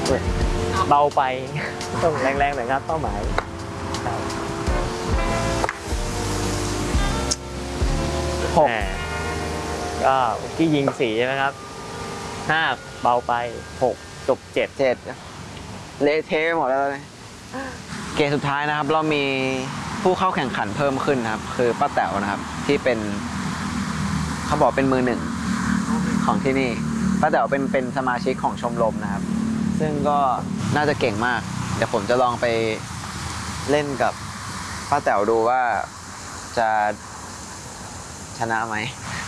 เบาไปต้องแรงๆหน่อยครับเป้าหมาย6ก็ที่ยิง4ใช่ไหมครับ5เบาไป6จบ7 7เละเทะไปหมดแล้วเลยเกมสุดท้ายนะครับเรามีผู้เข้าแข่งขันเพิ่มขึ้นนะครับคือป้าแต๋วนะครับที่เป็นเขาบอกเป็นมือหนึ่งของที่นี่ป้าแต๋วเป็นสมาชิกของชมรมนะครับซึ่งก็น่าจะเก่งมากเดี๋ยวผมจะลองไปเล่นกับป้าแต๋วดูว่าจะชนะไหม